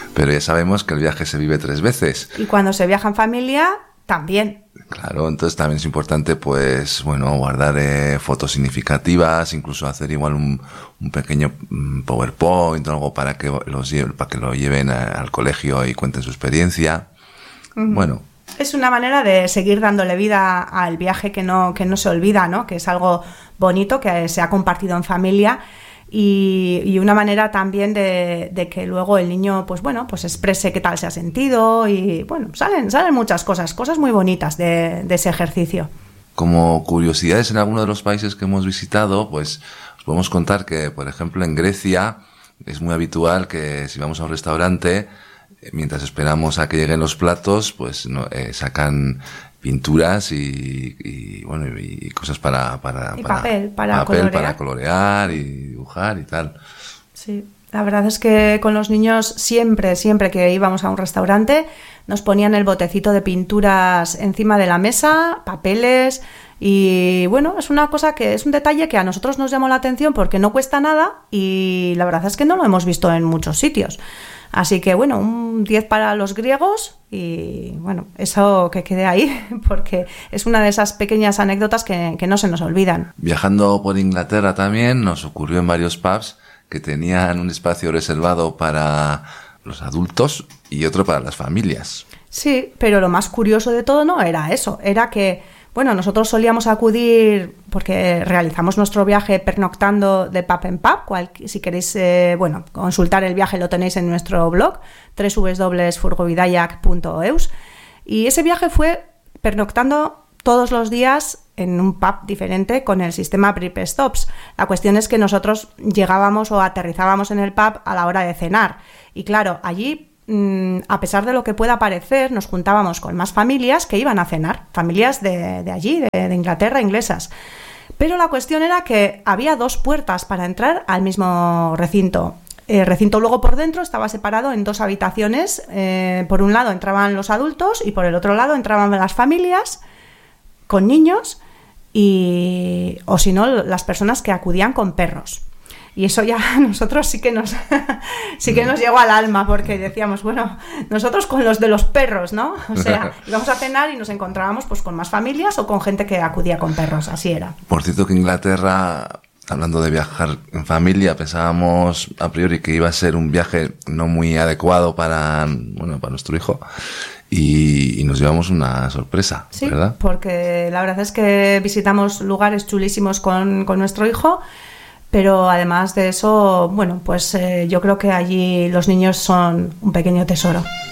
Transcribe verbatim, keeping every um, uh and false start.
Pero ya sabemos que el viaje se vive tres veces. Y cuando se viaja en familia, también. Claro, entonces también es importante, pues, bueno, guardar eh, fotos significativas, incluso hacer igual un, un pequeño um, PowerPoint o algo para que los lleven, para que lo lleven a, al colegio y cuenten su experiencia. Uh-huh. Bueno. Es una manera de seguir dándole vida al viaje que no, que no se olvida, ¿no? Que es algo bonito, que se ha compartido en familia. Y, y una manera también de, de que luego el niño, pues bueno, pues exprese qué tal se ha sentido y bueno, salen, salen muchas cosas, cosas muy bonitas de, de ese ejercicio. Como curiosidades en alguno de los países que hemos visitado, pues os podemos contar que, por ejemplo, en Grecia es muy habitual que si vamos a un restaurante, mientras esperamos a que lleguen los platos, pues no, eh, sacan pinturas y, y bueno y, y cosas para para, y para papel para papel colorear. para colorear y dibujar y tal. Sí, la verdad es que con los niños siempre siempre que íbamos a un restaurante nos ponían el botecito de pinturas encima de la mesa, papeles y bueno, es una cosa que es un detalle que a nosotros nos llamó la atención porque no cuesta nada y la verdad es que no lo hemos visto en muchos sitios. Así que bueno, un diez para los griegos y bueno, eso que quede ahí porque es una de esas pequeñas anécdotas que, que no se nos olvidan. Viajando por Inglaterra también nos ocurrió en varios pubs que tenían un espacio reservado para los adultos y otro para las familias. Sí, pero lo más curioso de todo no era eso, era que bueno, nosotros solíamos acudir, porque realizamos nuestro viaje pernoctando de pub en pub, cual, si queréis eh, bueno, consultar el viaje lo tenéis en nuestro blog, doble u doble u doble u punto furgovidayak punto e u s, y ese viaje fue pernoctando todos los días en un pub diferente con el sistema Prep Stops. La cuestión es que nosotros llegábamos o aterrizábamos en el pub a la hora de cenar, y claro, allí a pesar de lo que pueda parecer, nos juntábamos con más familias que iban a cenar, familias de, de allí, de, de Inglaterra, inglesas. Pero la cuestión era que había dos puertas para entrar al mismo recinto. El recinto luego por dentro estaba separado en dos habitaciones. Eh, por un lado entraban los adultos y por el otro lado entraban las familias con niños y, o si no, las personas que acudían con perros. Y eso ya a nosotros sí que nos sí que nos llegó al alma, porque decíamos, bueno, nosotros con los de los perros, ¿no? O sea, íbamos a cenar y nos encontrábamos pues con más familias o con gente que acudía con perros, así era. Por cierto que Inglaterra, hablando de viajar en familia, pensábamos a priori que iba a ser un viaje no muy adecuado para, bueno, para nuestro hijo. Y, y nos llevamos una sorpresa, sí, ¿verdad? Porque la verdad es que visitamos lugares chulísimos con, con nuestro hijo. Pero además de eso, bueno, pues eh, yo creo que allí los niños son un pequeño tesoro.